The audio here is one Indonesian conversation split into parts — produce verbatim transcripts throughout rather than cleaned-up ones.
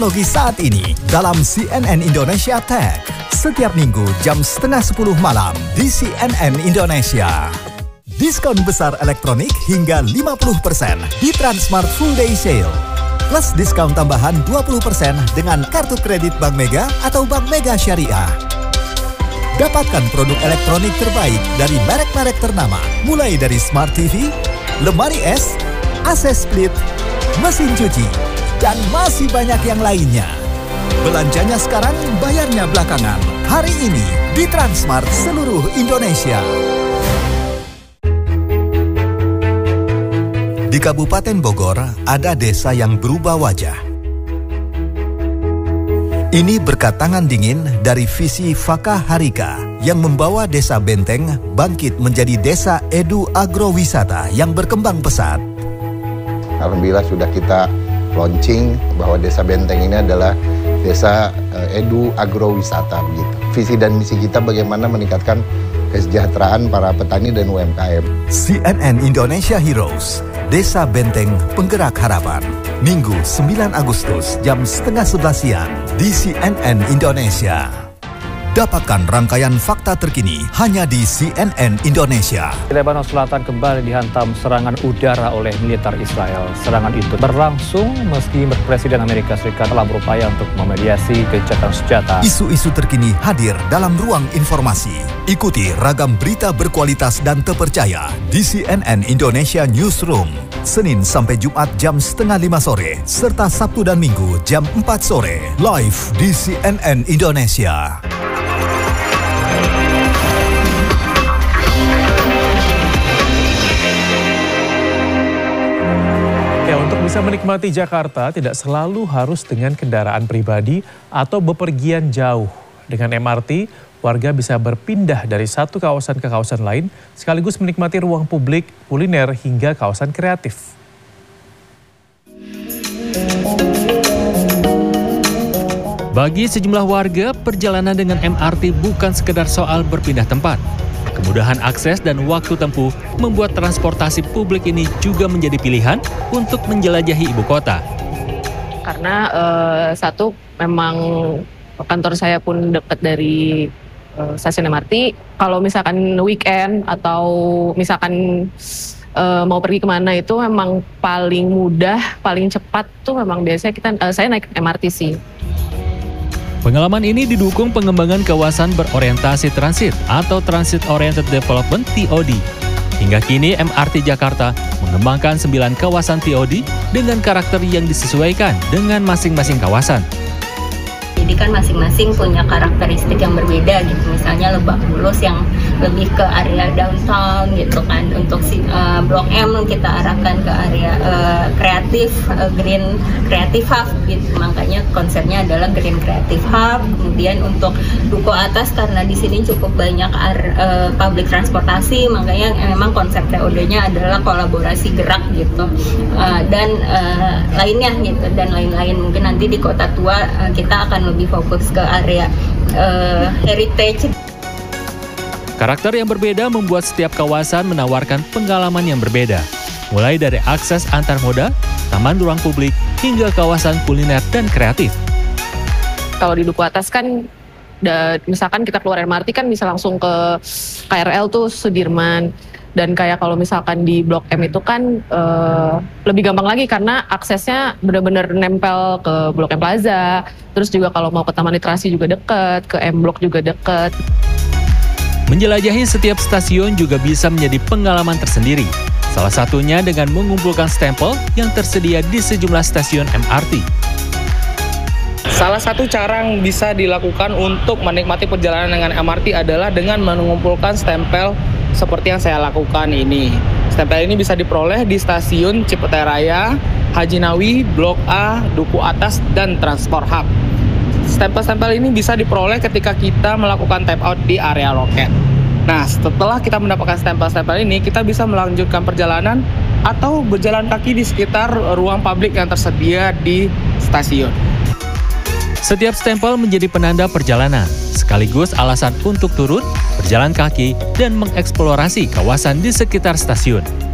Teknologi saat ini dalam C N N Indonesia Tech. Setiap minggu jam setengah sepuluh malam di C N N Indonesia. Diskon besar elektronik hingga lima puluh persen di Transmart Full Day Sale. Plus diskon tambahan dua puluh persen dengan kartu kredit Bank Mega atau Bank Mega Syariah. Dapatkan produk elektronik terbaik dari merek-merek ternama, mulai dari Smart T V, lemari es, A C split, mesin cuci, dan masih banyak yang lainnya. Belanjanya sekarang, bayarnya belakangan. Hari ini di Transmart seluruh Indonesia. Di Kabupaten Bogor, ada desa yang berubah wajah. Ini berkat tangan dingin dari visi Fakah Harika yang membawa Desa Benteng bangkit menjadi desa edu agrowisata yang berkembang pesat. Alhamdulillah sudah kita launching bahwa Desa Benteng ini adalah desa uh, edu agrowisata begitu. Visi dan misi kita bagaimana meningkatkan kesejahteraan para petani dan U M K M. C N N Indonesia Heroes, Desa Benteng Penggerak Harapan. Minggu sembilan Agustus jam setengah sebelas siang di C N N Indonesia. Dapatkan rangkaian fakta terkini hanya di C N N Indonesia. Lebanon Selatan kembali dihantam serangan udara oleh militer Israel. Serangan itu berlangsung meski Presiden Amerika Serikat telah berupaya untuk memediasi gencatan senjata. Isu-isu terkini hadir dalam ruang informasi. Ikuti ragam berita berkualitas dan terpercaya di C N N Indonesia Newsroom. Senin sampai Jumat jam setengah lima sore, serta Sabtu dan Minggu jam empat sore. Live di C N N Indonesia. Ya, untuk bisa menikmati Jakarta tidak selalu harus dengan kendaraan pribadi atau bepergian jauh. Dengan M R T, warga bisa berpindah dari satu kawasan ke kawasan lain, sekaligus menikmati ruang publik, kuliner, hingga kawasan kreatif. Bagi sejumlah warga, perjalanan dengan M R T bukan sekedar soal berpindah tempat. Kemudahan akses dan waktu tempuh membuat transportasi publik ini juga menjadi pilihan untuk menjelajahi ibu kota. Karena uh, satu, memang kantor saya pun dekat dari uh, stasiun M R T. Kalau misalkan weekend atau misalkan uh, mau pergi kemana itu memang paling mudah, paling cepat tuh memang biasanya kita uh, saya naik M R T sih. Pengalaman ini didukung pengembangan kawasan berorientasi transit atau Transit Oriented Development T O D. Hingga kini M R T Jakarta mengembangkan sembilan kawasan T O D dengan karakter yang disesuaikan dengan masing-masing kawasan. Jadi kan masing-masing punya karakteristik yang berbeda gitu. Misalnya Lebak Bulus yang lebih ke area downtown gitu kan. Untuk si, uh, Blok M kita arahkan ke area uh, kreatif, uh, green creative hub gitu. Makanya konsepnya adalah green creative hub. Kemudian untuk Duku Atas karena di sini cukup banyak ar, uh, public transportasi, makanya memang konsep T O D-nya adalah kolaborasi gerak gitu. Uh, dan uh, lainnya gitu dan lain-lain. Mungkin nanti di Kota Tua uh, kita akan lebih fokus ke area uh, heritage. Karakter yang berbeda membuat setiap kawasan menawarkan pengalaman yang berbeda. Mulai dari akses antar moda, taman ruang publik, hingga kawasan kuliner dan kreatif. Kalau di Duku Atas kan, da, misalkan kita keluar M R T kan bisa langsung ke K R L tuh Sudirman. Dan kayak kalau misalkan di Blok M itu kan uh, lebih gampang lagi karena aksesnya benar-benar nempel ke Blok M Plaza. Terus juga kalau mau ke Taman Literasi juga deket, ke M Block juga deket. Menjelajahi setiap stasiun juga bisa menjadi pengalaman tersendiri. Salah satunya dengan mengumpulkan stempel yang tersedia di sejumlah stasiun M R T. Salah satu cara yang bisa dilakukan untuk menikmati perjalanan dengan M R T adalah dengan mengumpulkan stempel seperti yang saya lakukan ini. Stempel ini bisa diperoleh di stasiun Cipete Raya, Haji Nawi, Blok A, Duku Atas, dan Transport Hub. Stempel-stempel ini bisa diperoleh ketika kita melakukan tap out di area loket. Nah, setelah kita mendapatkan stempel-stempel ini, kita bisa melanjutkan perjalanan atau berjalan kaki di sekitar ruang publik yang tersedia di stasiun. Setiap stempel menjadi penanda perjalanan, sekaligus alasan untuk turun, berjalan kaki, dan mengeksplorasi kawasan di sekitar stasiun.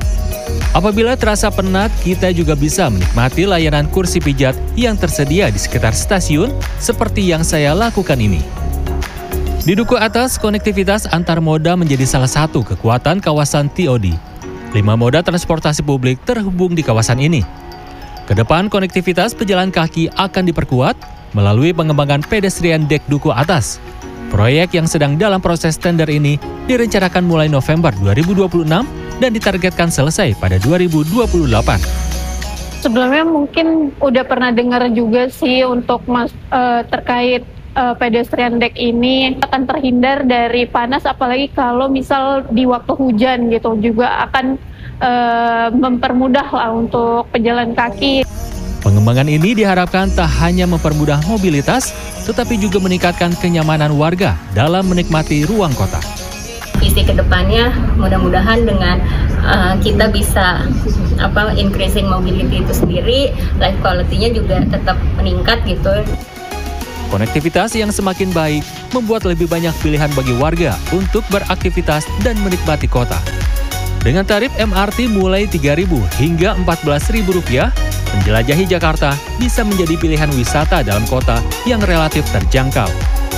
Apabila terasa penat, kita juga bisa menikmati layanan kursi pijat yang tersedia di sekitar stasiun seperti yang saya lakukan ini. Di Duku Atas, konektivitas antar moda menjadi salah satu kekuatan kawasan T O D. Lima moda transportasi publik terhubung di kawasan ini. Kedepan, konektivitas pejalan kaki akan diperkuat melalui pengembangan pedestrian dek Duku Atas. Proyek yang sedang dalam proses tender ini direncanakan mulai November dua ribu dua puluh enam dan ditargetkan selesai pada dua ribu dua puluh delapan. Sebelumnya mungkin udah pernah dengar juga sih untuk mas, uh, terkait uh, pedestrian deck ini akan terhindar dari panas, apalagi kalau misal di waktu hujan gitu, juga akan uh, mempermudah lah untuk pejalan kaki. Pengembangan ini diharapkan tak hanya mempermudah mobilitas, tetapi juga meningkatkan kenyamanan warga dalam menikmati ruang kota. Visi kedepannya mudah-mudahan dengan uh, kita bisa apa increasing mobility itu sendiri, life quality-nya juga tetap meningkat gitu. Konektivitas yang semakin baik membuat lebih banyak pilihan bagi warga untuk beraktivitas dan menikmati kota. Dengan tarif M R T mulai tiga ribu hingga empat belas ribu rupiah, menjelajahi Jakarta bisa menjadi pilihan wisata dalam kota yang relatif terjangkau.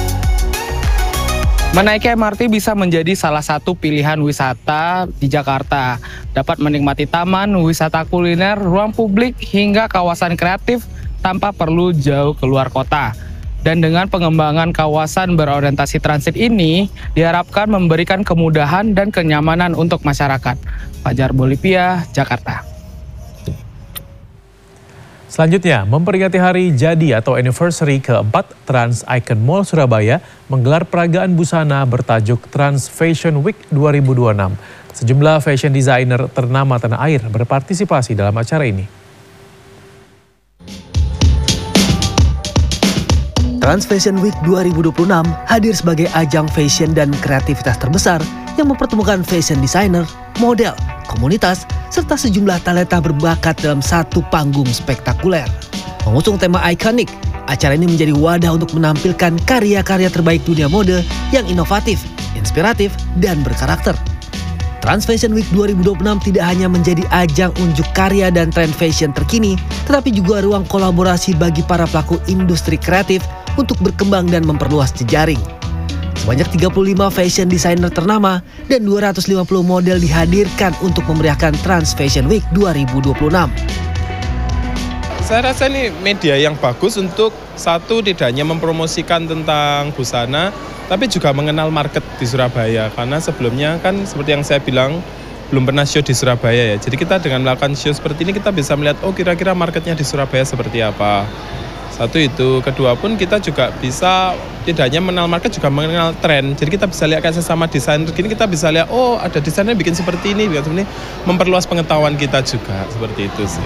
Menaiki M R T bisa menjadi salah satu pilihan wisata di Jakarta. Dapat menikmati taman, wisata kuliner, ruang publik, hingga kawasan kreatif tanpa perlu jauh keluar kota. Dan dengan pengembangan kawasan berorientasi transit ini, diharapkan memberikan kemudahan dan kenyamanan untuk masyarakat. Fajar Bolivia, Jakarta. Selanjutnya, memperingati hari jadi atau anniversary keempat, Trans Icon Mall Surabaya menggelar peragaan busana bertajuk Trans Fashion Week dua ribu dua puluh enam. Sejumlah fashion designer ternama tanah air berpartisipasi dalam acara ini. Trans Fashion Week dua ribu dua puluh enam hadir sebagai ajang fashion dan kreativitas terbesar yang mempertemukan fashion designer, model, komunitas, serta sejumlah talenta berbakat dalam satu panggung spektakuler. Mengusung tema ikonik, acara ini menjadi wadah untuk menampilkan karya-karya terbaik dunia mode yang inovatif, inspiratif, dan berkarakter. Trans Fashion Week dua ribu dua puluh enam tidak hanya menjadi ajang unjuk karya dan tren fashion terkini, tetapi juga ruang kolaborasi bagi para pelaku industri kreatif untuk berkembang dan memperluas jejaring. Sebanyak tiga puluh lima fashion designer ternama dan dua ratus lima puluh model dihadirkan untuk memeriahkan Trans Fashion Week dua ribu dua puluh enam. Saya rasa ini media yang bagus untuk satu tidak hanya mempromosikan tentang busana, tapi juga mengenal market di Surabaya. Karena sebelumnya kan seperti yang saya bilang, belum pernah show di Surabaya ya. Jadi kita dengan melakukan show seperti ini kita bisa melihat, oh kira-kira marketnya di Surabaya seperti apa. Satu itu, kedua pun kita juga bisa tidak hanya mengenal market, juga mengenal tren. Jadi kita bisa lihat kan sesama desainer gini, kita bisa lihat, oh ada desainer bikin seperti ini, bikin seperti ini, memperluas pengetahuan kita juga, seperti itu sih.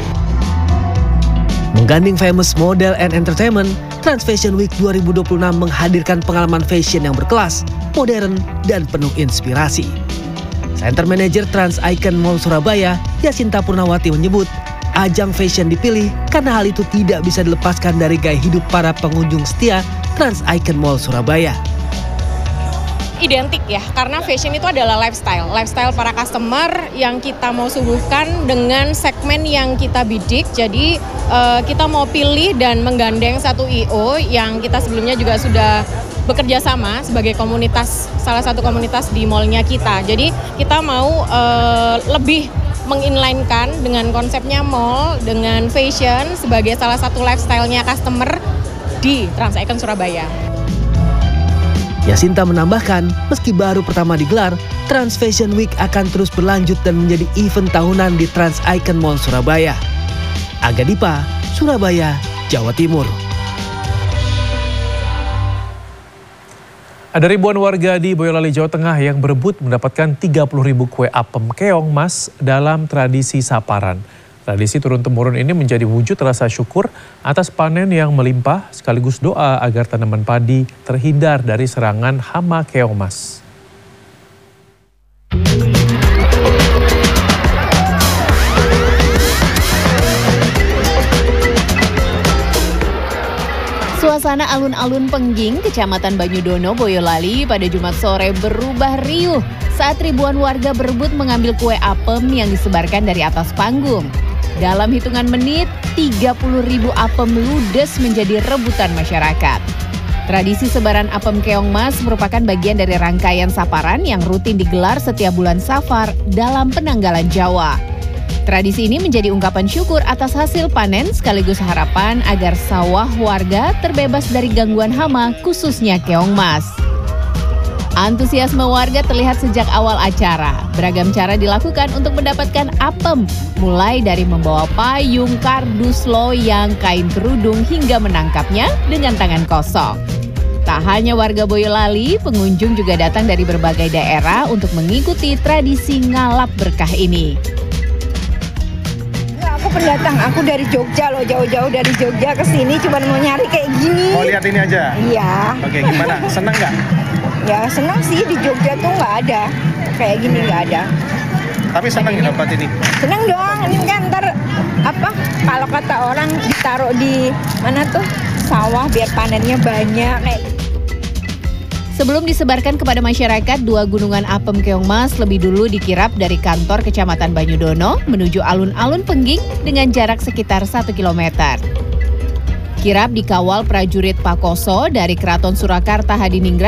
Menggandeng famous model and entertainment, Trans Fashion Week dua ribu dua puluh enam menghadirkan pengalaman fashion yang berkelas, modern, dan penuh inspirasi. Center Manager Trans Icon Mall Surabaya, Yasinta Purnawati menyebut, ajang fashion dipilih karena hal itu tidak bisa dilepaskan dari gaya hidup para pengunjung setia Trans Icon Mall Surabaya. Identik ya, karena fashion itu adalah lifestyle. Lifestyle para customer yang kita mau suguhkan dengan segmen yang kita bidik. Jadi uh, kita mau pilih dan menggandeng satu I O yang kita sebelumnya juga sudah bekerja sama sebagai komunitas, salah satu komunitas di mallnya kita. Jadi kita mau uh, lebih menginlinekan dengan konsepnya mall, dengan fashion sebagai salah satu lifestyle-nya customer di Trans Icon Surabaya. Yasinta menambahkan, meski baru pertama digelar, Trans Fashion Week akan terus berlanjut dan menjadi event tahunan di Trans Icon Mall Surabaya. Aga Dipa, Surabaya, Jawa Timur. Ada ribuan warga di Boyolali, Jawa Tengah yang berebut mendapatkan tiga puluh ribu kue apem keong mas dalam tradisi saparan. Tradisi turun-temurun ini menjadi wujud rasa syukur atas panen yang melimpah sekaligus doa agar tanaman padi terhindar dari serangan hama keong mas. Suasana alun-alun Pengging, Kecamatan Banyudono, Boyolali pada Jumat sore berubah riuh saat ribuan warga berebut mengambil kue apem yang disebarkan dari atas panggung. Dalam hitungan menit, tiga puluh ribu apem ludes menjadi rebutan masyarakat. Tradisi sebaran apem Keongmas merupakan bagian dari rangkaian saparan yang rutin digelar setiap bulan Safar dalam penanggalan Jawa. Tradisi ini menjadi ungkapan syukur atas hasil panen sekaligus harapan agar sawah warga terbebas dari gangguan hama khususnya keongmas. Antusiasme warga terlihat sejak awal acara. Beragam cara dilakukan untuk mendapatkan apem, mulai dari membawa payung, kardus, loyang, kain kerudung hingga menangkapnya dengan tangan kosong. Tak hanya warga Boyolali, pengunjung juga datang dari berbagai daerah untuk mengikuti tradisi ngalap berkah ini. Aku pendatang, aku dari Jogja loh, jauh-jauh dari Jogja ke sini cuma mau nyari kayak gini. Mau lihat ini aja? Iya. Oke, gimana? Senang nggak? Ya senang sih, di Jogja tuh nggak ada, kayak gini nggak ada. Tapi senang ya dapat ini? Senang dong, ini kan ntar apa, kalau kata orang ditaruh di mana tuh, sawah biar panennya banyak kayak. Sebelum disebarkan kepada masyarakat, dua gunungan apem Keongmas lebih dulu dikirap dari kantor Kecamatan Banyudono menuju alun-alun Pengging dengan jarak sekitar satu kilometer. Kirap dikawal prajurit Pakoso dari Keraton Surakarta Hadiningrat